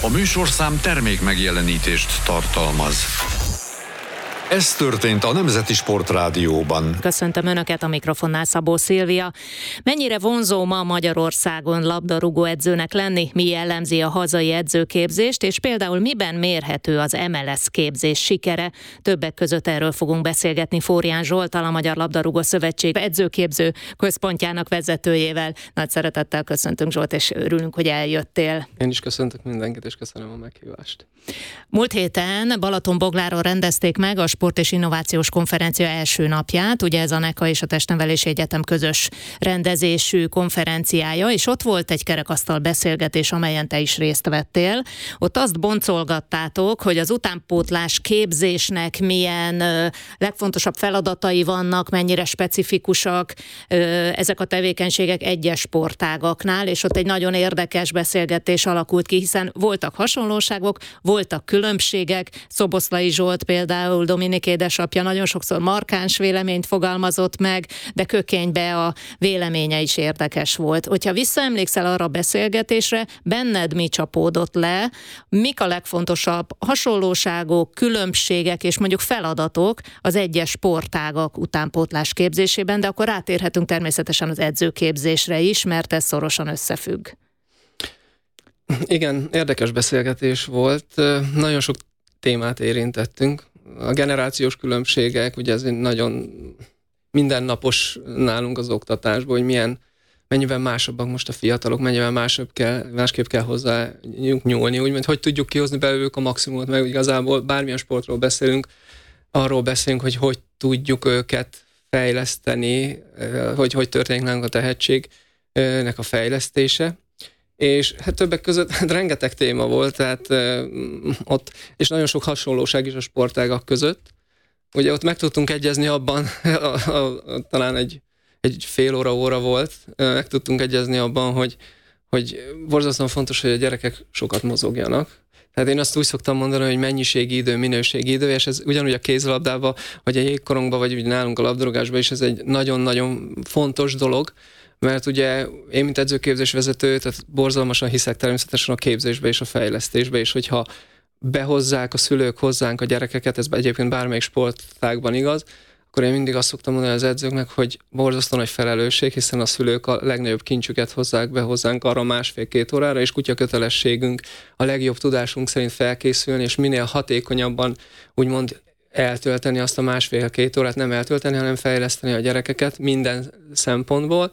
A műsorszám termék megjelenítést tartalmaz. Ez történt a Nemzeti Sportrádióban. Köszöntöm Önöket, a mikrofonnál Szabó Szilvia. Mennyire vonzó ma Magyarországon labdarúgó edzőnek lenni? Mi jellemzi a hazai edzőképzést, és például miben mérhető az MLS képzés sikere? Többek között erről fogunk beszélgetni Fórián Zsolttal, a Magyar Labdarúgó Szövetség edzőképző központjának vezetőjével. Nagy szeretettel köszöntünk, Zsolt, és örülünk, hogy eljöttél. Én is köszöntök mindenkit, és köszönöm a meghívást. Múlt héten Balatonbogláron rendezték meg a Sport és Innovációs Konferencia első napját, ugye ez a NECA és a Testnevelési Egyetem közös rendezésű konferenciája, és ott volt egy kerekasztal beszélgetés, amelyen te is részt vettél. Ott azt boncolgattátok, hogy az utánpótlás képzésnek milyen legfontosabb feladatai vannak, mennyire specifikusak ezek a tevékenységek egyes sportágaknál, és ott egy nagyon érdekes beszélgetés alakult ki, hiszen voltak hasonlóságok, voltak különbségek. Szoboszlai Zsolt például, Dominik édesapja nagyon sokszor markáns véleményt fogalmazott meg, de Kökénybe a véleménye is érdekes volt. Hogyha visszaemlékszel arra a beszélgetésre, benned mi csapódott le, mik a legfontosabb hasonlóságok, különbségek és mondjuk feladatok az egyes sportágak utánpótlás képzésében, de akkor rátérhetünk természetesen az edzőképzésre is, mert ez szorosan összefügg. Igen, érdekes beszélgetés volt. Nagyon sok témát érintettünk. A generációs különbségek, ugye ez nagyon mindennapos nálunk az oktatásban, hogy mennyiben másabbak most a fiatalok, mennyiben másképp kell hozzájuk nyúlni, úgymond hogy tudjuk kihozni belőlük a maximumot, meg igazából bármilyen sportról beszélünk, arról beszélünk, hogy tudjuk őket fejleszteni, hogy történik nálunk a tehetségnek a fejlesztése. És hát többek között rengeteg téma volt, tehát ott, és nagyon sok hasonlóság is a sportágak között. Ugye ott meg tudtunk egyezni abban, talán egy fél óra volt, meg tudtunk egyezni abban, hogy borzasztóan fontos, hogy a gyerekek sokat mozogjanak. Tehát én azt úgy szoktam mondani, hogy mennyiségi idő, minőségi idő, és ez ugyanúgy a kézilabdában, vagy a jégkorongban, vagy úgy nálunk a labdarúgásban is ez egy nagyon-nagyon fontos dolog, mert ugye én, mint edzőképzés vezető, tehát borzalmasan hiszek természetesen a képzésbe és a fejlesztésbe, és hogyha behozzák a szülők hozzánk a gyerekeket, ez egyébként bármelyik sportágban igaz, akkor én mindig azt szoktam mondani az edzőknek, hogy borzasztó nagy felelősség, hiszen a szülők a legnagyobb kincsüket hozzák be hozzánk arra 1,5-2 órára, és kutya kötelességünk a legjobb tudásunk szerint felkészülni, és minél hatékonyabban úgymond eltölteni azt a 1,5-2 órát, nem eltölteni, hanem fejleszteni a gyerekeket minden szempontból.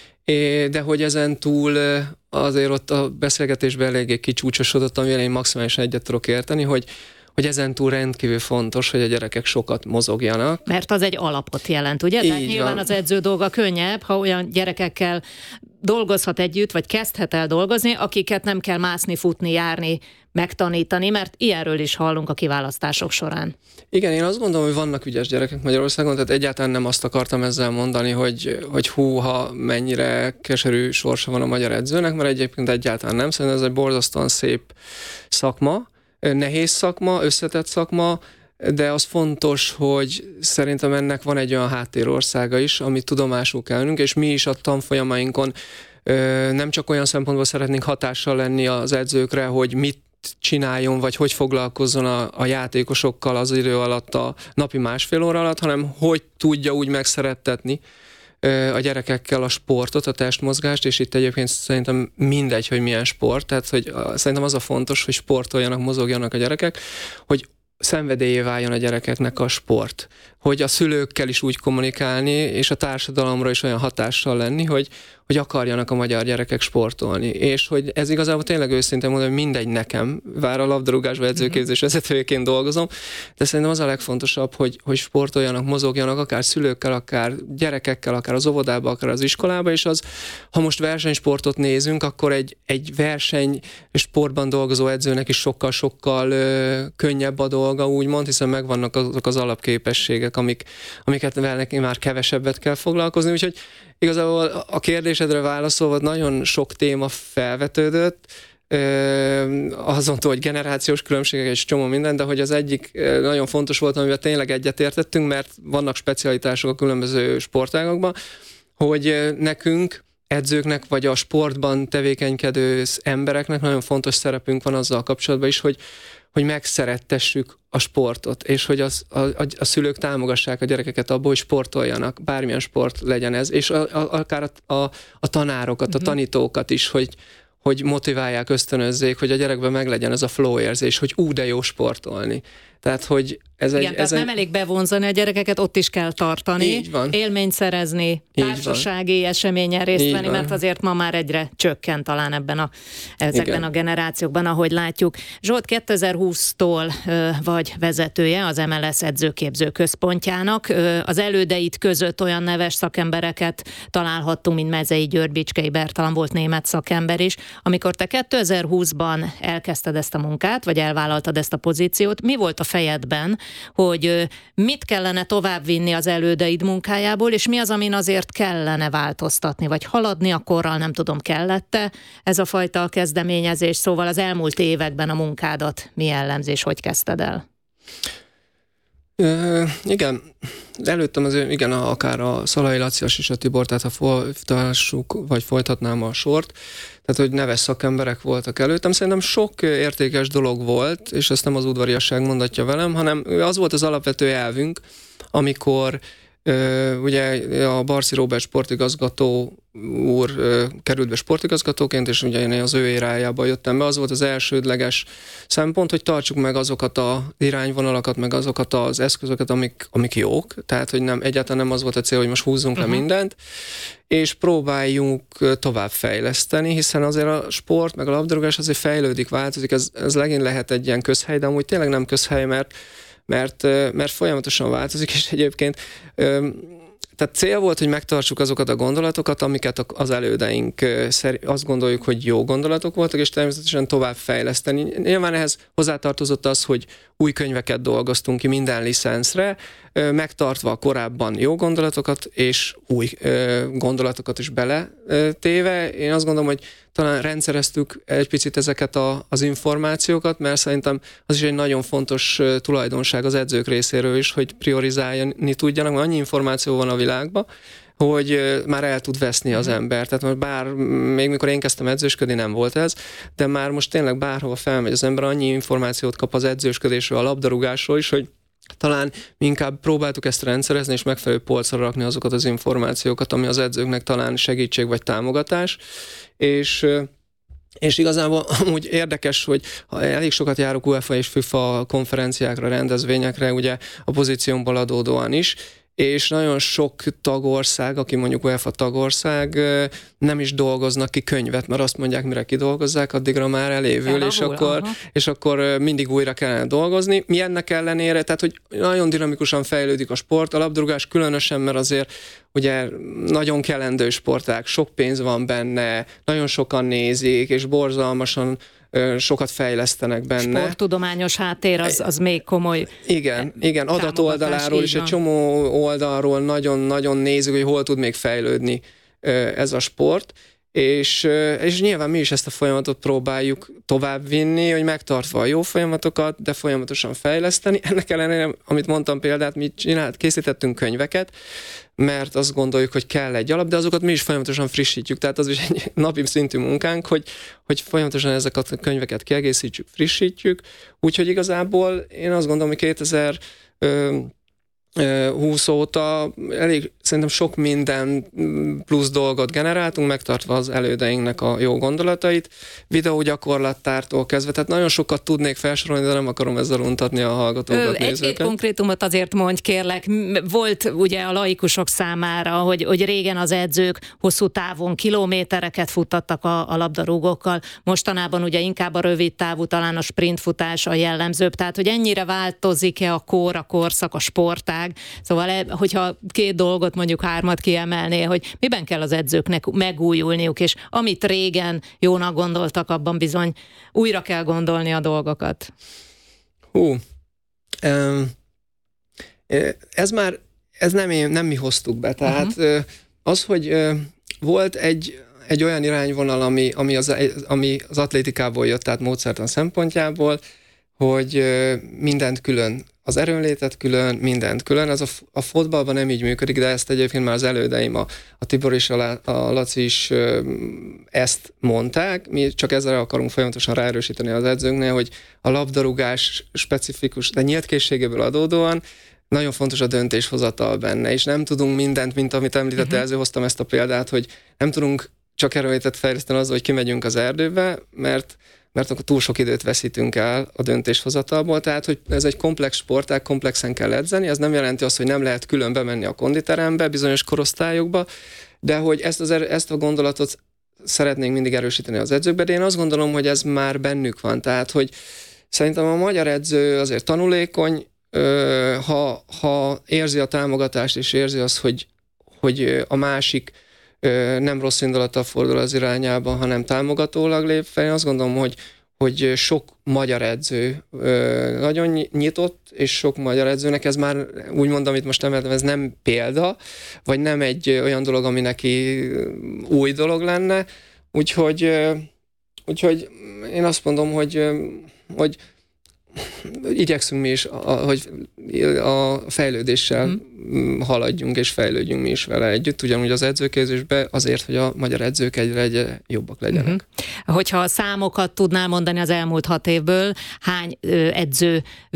De hogy ezen túl azért ott a beszélgetésben eléggé kicsúcsosodott, amivel én maximálisan egyet tudok érteni, hogy ezen túl rendkívül fontos, hogy a gyerekek sokat mozogjanak. Mert az egy alapot jelent, ugye? Tehát nyilván az edző dolga könnyebb, ha olyan gyerekekkel dolgozhat együtt, vagy kezdhet el dolgozni, akiket nem kell mászni, futni, járni, megtanítani, mert ilyenről is hallunk a kiválasztások során. Igen, én azt gondolom, hogy vannak ügyes gyerekek Magyarországon, tehát egyáltalán nem azt akartam ezzel mondani, hogy húha, mennyire keserű sorsa van a magyar edzőnek, mert egyébként egyáltalán nem, szerintem ez egy borzasztóan szép szakma, nehéz szakma, összetett szakma, de az fontos, hogy szerintem ennek van egy olyan háttérországa is, amit tudomásul kell vennünk, és mi is a tanfolyamainkon nem csak olyan szempontból szeretnénk hatással lenni az edzőkre, hogy mit csináljon, vagy hogy foglalkozzon a játékosokkal az idő alatt, a napi 1,5 óra alatt, hanem hogy tudja úgy megszerettetni a gyerekekkel a sportot, a testmozgást, és itt egyébként szerintem mindegy, hogy milyen sport, tehát hogy szerintem az a fontos, hogy sportoljanak, mozogjanak a gyerekek, hogy szenvedélyé váljon a gyerekeknek a sport, hogy a szülőkkel is úgy kommunikálni, és a társadalomra is olyan hatással lenni, hogy akarjanak a magyar gyerekek sportolni. És hogy ez igazából tényleg őszintén mondom, hogy mindegy nekem, bár a labdarúgásban edzőképzés vezetőjeként dolgozom, de szerintem az a legfontosabb, hogy sportoljanak, mozogjanak, akár szülőkkel, akár gyerekekkel, akár az óvodába, akár az iskolába, és az, ha most versenysportot nézünk, akkor egy versenysportban dolgozó edzőnek is sokkal könnyebb a dolga, úgymond, hiszen megvannak azok az alapképességek, amiket neki már kevesebbet kell foglalkozni, úgyhogy igazából a kérdésedre válaszolva nagyon sok téma felvetődött, azon túl, hogy generációs különbségek és csomó minden, de hogy az egyik nagyon fontos volt, amivel tényleg egyetértettünk, mert vannak specialitások a különböző sportágakban, hogy nekünk edzőknek, vagy a sportban tevékenykedő embereknek nagyon fontos szerepünk van azzal kapcsolatban is, hogy megszerettessük a sportot, és hogy a szülők támogassák a gyerekeket abból, hogy sportoljanak, bármilyen sport legyen ez, és akár a tanárokat, a tanítókat is, hogy motiválják, ösztönözzék, hogy a gyerekben meglegyen ez a flow érzés, hogy de jó sportolni. Tehát, hogy tehát nem elég bevonzani a gyerekeket, ott is kell tartani, élményt szerezni, társasági eseményen részt venni, mert azért ma már egyre csökken talán ezekben a generációkban, ahogy látjuk. Zsolt, 2020-tól vagy vezetője az MLS edzőképző központjának. Az elődeid között olyan neves szakembereket találhattunk, mint Mezei György, Bicskei Bertalan, volt német szakember is. Amikor te 2020-ban elkezdted ezt a munkát, vagy elvállaltad ezt a pozíciót, mi volt a fejedben, hogy mit kellene továbbvinni az elődeid munkájából, és mi az, amin azért kellene változtatni, vagy haladni a korral, nem tudom, kellett-e ez a fajta kezdeményezés, szóval az elmúlt években a munkádat mi jellemzi, és hogy kezdted el? Igen, előttem azért, akár a Szalai Lacias és a Tibor, tehát ha folytassuk, vagy folytatnám a sort, tehát hogy neves szakemberek voltak előttem. Szerintem sok értékes dolog volt, és ezt nem az udvariasság mondatja velem, hanem az volt az alapvető elvünk, amikor ugye a Barci Róbert sportigazgató úr került be sportigazgatóként, és ugye én az ő érájába jöttem be. Az volt az elsődleges szempont, hogy tartsuk meg azokat az irányvonalakat, meg azokat az eszközöket, amik jók. Tehát, hogy egyáltalán nem az volt a cél, hogy most húzzunk le mindent, és próbáljunk továbbfejleszteni, hiszen azért a sport, meg a labdarúgás azért fejlődik, változik. Ez legint lehet egy ilyen közhely, de amúgy tényleg nem közhely, mert folyamatosan változik, és egyébként tehát cél volt, hogy megtartsuk azokat a gondolatokat, amiket az elődeink azt gondoljuk, hogy jó gondolatok voltak, és természetesen tovább fejleszteni. Nyilván ehhez hozzátartozott az, hogy új könyveket dolgoztunk ki minden licenszre, megtartva a korábban jó gondolatokat, és új gondolatokat is beletéve. Én azt gondolom, hogy talán rendszereztük egy picit ezeket az információkat, mert szerintem az is egy nagyon fontos tulajdonság az edzők részéről is, hogy priorizálni tudjanak, mert annyi információ van a világban, hogy már el tud veszni az ember. Tehát még mikor én kezdtem edzősködni, nem volt ez, de már most tényleg bárhova felmegy az ember, annyi információt kap az edzősködésről, a labdarúgásról is, hogy talán mi inkább próbáltuk ezt rendszerezni, és megfelelő polcra rakni azokat az információkat, ami az edzőknek talán segítség vagy támogatás, és igazából amúgy érdekes, hogy elég sokat járok UEFA és FIFA konferenciákra, rendezvényekre, ugye a pozíciómból adódóan is, és nagyon sok tagország, aki mondjuk UEFA tagország, nem is dolgoznak ki könyvet, mert azt mondják, mire kidolgozzák, addigra már elévül, és akkor mindig újra kellene dolgozni. Mi ennek ellenére, tehát hogy nagyon dinamikusan fejlődik a sport, a labdarúgás különösen, mert azért ugye nagyon kelendő sportág, sok pénz van benne, nagyon sokan nézik, és borzalmasan sokat fejlesztenek benne. Sporttudományos háttér az még komoly. Igen, adatoldaláról is egy csomó oldalról nagyon-nagyon nézzük, hogy hol tud még fejlődni ez a sport, és nyilván mi is ezt a folyamatot próbáljuk továbbvinni, hogy megtartva a jó folyamatokat, de folyamatosan fejleszteni. Ennek ellenére, amit mondtam példát, mi készítettünk könyveket, mert azt gondoljuk, hogy kell egy alap, de azokat mi is folyamatosan frissítjük. Tehát az is egy napi szintű munkánk, hogy folyamatosan ezeket a könyveket kiegészítjük, frissítjük. Úgyhogy igazából én azt gondolom, hogy 2020 óta elég szerintem sok minden plusz dolgot generáltunk, megtartva az elődeinknek a jó gondolatait, videógyakorlattártól kezdve, tehát nagyon sokat tudnék felsorolni, de nem akarom ezzel untatni a hallgatókat, nézőket. Egy-két konkrétumot azért mondj, kérlek. Volt ugye a laikusok számára, hogy régen az edzők hosszú távon kilométereket futtattak a labdarúgókkal, mostanában ugye inkább a rövid távú, talán a sprintfutás a jellemzőbb, tehát hogy ennyire változik-e a korszak, a sportág. Szóval, hogyha két dolgot, mondjuk hármat kiemelnél, hogy miben kell az edzőknek megújulniuk, és amit régen jónak gondoltak, abban bizony újra kell gondolni a dolgokat. Ez nem mi hoztuk be. Tehát az, hogy volt egy olyan irányvonal, ami az atlétikából jött, tehát módszertan szempontjából, hogy mindent külön, az erőnlétet külön, mindent külön. Ez a fotballban nem így működik, de ezt egyébként már az elődeim, a Tibor és a Laci is ezt mondták. Mi csak ezzel akarunk folyamatosan ráerősíteni az edzőknél, hogy a labdarúgás specifikus, de nyílt készségéből adódóan nagyon fontos a döntéshozatal benne, és nem tudunk mindent, mint amit említette, ezért hoztam ezt a példát, hogy nem tudunk csak erőnlétet fejleszteni azzal, hogy kimegyünk az erdőbe, mert akkor túl sok időt veszítünk el a döntéshozatalból, tehát hogy ez egy komplex sportág, komplexen kell edzeni, ez nem jelenti azt, hogy nem lehet külön bemenni a konditerembe, bizonyos korosztályokba, de hogy ezt a gondolatot szeretnénk mindig erősíteni az edzőkbe, de én azt gondolom, hogy ez már bennük van, tehát hogy szerintem a magyar edző azért tanulékony, ha érzi a támogatást, és érzi azt, hogy a másik nem rossz indulattal fordul az irányába, hanem támogatólag lép fel. Én azt gondolom, hogy sok magyar edző nagyon nyitott, és sok magyar edzőnek ez már, úgy mondom, amit most emeltem, ez nem példa, vagy nem egy olyan dolog, ami neki új dolog lenne. Úgyhogy én azt mondom, hogy igyekszünk mi is, hogy a fejlődéssel haladjunk és fejlődjünk mi is vele együtt, ugyanúgy az edzőképzésben azért, hogy a magyar edzők egyre jobbak legyenek. Hogyha a számokat tudnál mondani az elmúlt 6 évből, hány edző